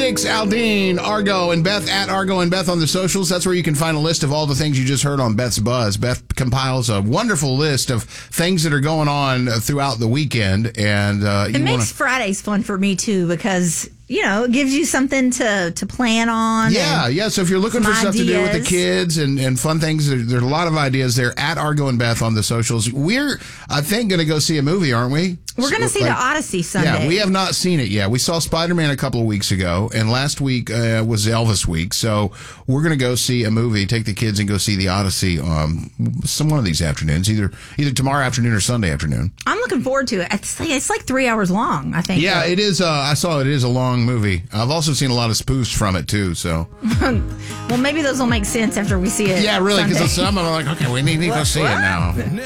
Alex, Aldine, Argo, and Beth at Argo and Beth on the socials. That's where you can find a list of all the things you just heard on Beth's Buzz. Beth compiles a wonderful list of things that are going on throughout the weekend. And it makes Fridays fun for me, too, because... it gives you something to plan on. Yeah. So if you're looking for stuff to do with the kids and fun things, there's a lot of ideas there at Argo and Beth on the socials. We're, I think, going to go see a movie, aren't we? We're going to see the Odyssey Sunday. Yeah, we have not seen it yet. We saw Spider-Man a couple of weeks ago, and last week was Elvis week. So we're going to go see a movie, take the kids and go see the Odyssey some one of these afternoons, either tomorrow afternoon or Sunday afternoon. I'm looking forward to it. It's like 3 hours long, I think. Yeah, it is. I saw it is a long movie. I've also seen a lot of spoofs from it too. So, well, maybe those will make sense after we see it. Yeah, really, because I'm like, okay, we need to go see it now.